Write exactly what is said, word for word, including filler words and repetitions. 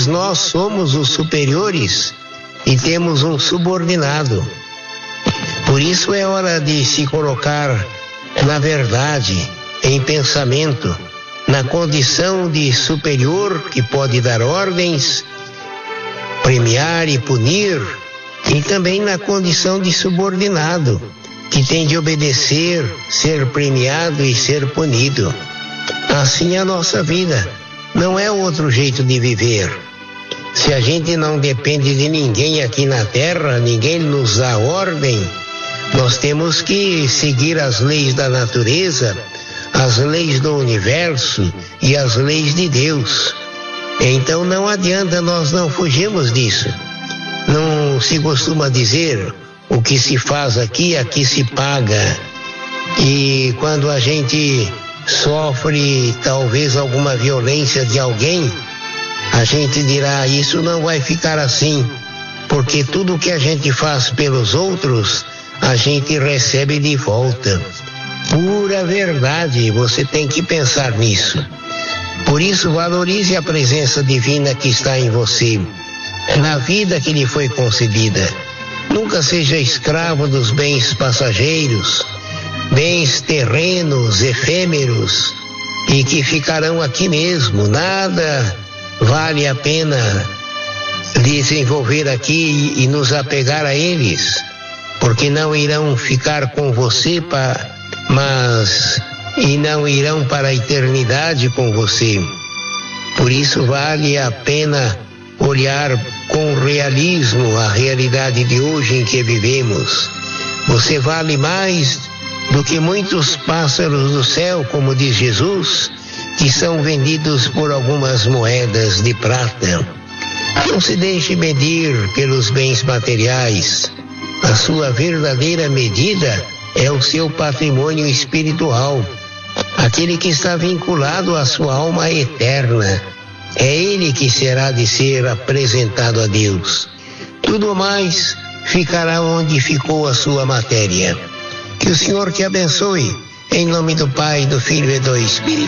pois nós somos os superiores e temos um subordinado. Por isso é hora de se colocar na verdade, em pensamento, na condição de superior que pode dar ordens, premiar e punir, e também na condição de subordinado, que tem de obedecer, ser premiado e ser punido. Assim é a nossa vida, não é outro jeito de viver. Se a gente não depende de ninguém aqui na terra, ninguém nos dá ordem, nós temos que seguir as leis da natureza, as leis do universo e as leis de Deus. Então não adianta, nós não fugimos disso. Não se costuma dizer, o que se faz aqui, aqui se paga. E quando a gente sofre talvez alguma violência de alguém, a gente dirá, isso não vai ficar assim, porque tudo que a gente faz pelos outros, a gente recebe de volta. Pura verdade, você tem que pensar nisso. Por isso, valorize a presença divina que está em você, na vida que lhe foi concedida. Nunca seja escravo dos bens passageiros, bens terrenos, efêmeros, e que ficarão aqui mesmo. Nada vale a pena desenvolver aqui e nos apegar a eles, porque não irão ficar com você, pa, mas e não irão para a eternidade com você. Por isso vale a pena olhar com realismo a realidade de hoje em que vivemos. Você vale mais do que muitos pássaros do céu, como diz Jesus, que são vendidos por algumas moedas de prata. Não se deixe medir pelos bens materiais. A sua verdadeira medida é o seu patrimônio espiritual, aquele que está vinculado à sua alma eterna. É ele que será de ser apresentado a Deus. Tudo mais ficará onde ficou a sua matéria. Que o Senhor te abençoe, em nome do Pai, do Filho e do Espírito.